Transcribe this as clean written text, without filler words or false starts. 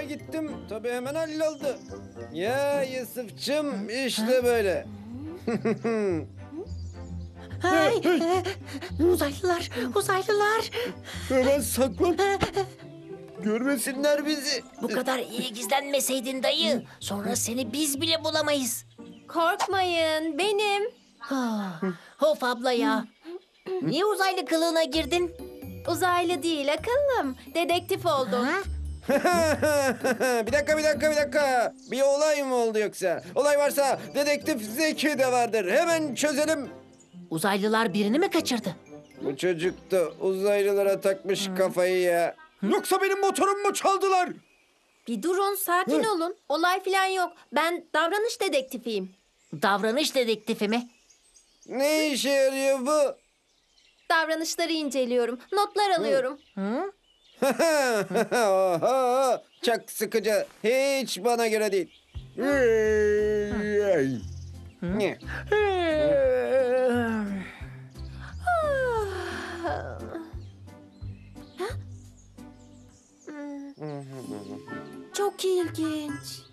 Eve gittim. Tabii hemen halloldu. Ya Yusuf'cığım işte böyle. Ay, uzaylılar, uzaylılar. Hemen saklan. Görmesinler bizi. Bu kadar iyi gizlenmeseydin dayı. Sonra seni biz bile bulamayız. Korkmayın, benim. Of abla ya. Niye uzaylı kılığına girdin? Uzaylı değil, akıllım. Dedektif oldum. Bir dakika. Bir olay mı oldu yoksa? Olay varsa dedektif Zeki de vardır. Hemen çözelim. Uzaylılar birini mi kaçırdı? Bu çocuk da uzaylılara takmış kafayı ya. Yoksa benim motorumu çaldılar? Bir durun, sakin olun. Olay falan yok. Ben davranış dedektifiyim. Davranış dedektifi mi? Ne işe yarıyor bu? Davranışları inceliyorum, notlar alıyorum. Oho, çok sıkıcı. Hiç bana göre değil. Ne? Çok ilginç.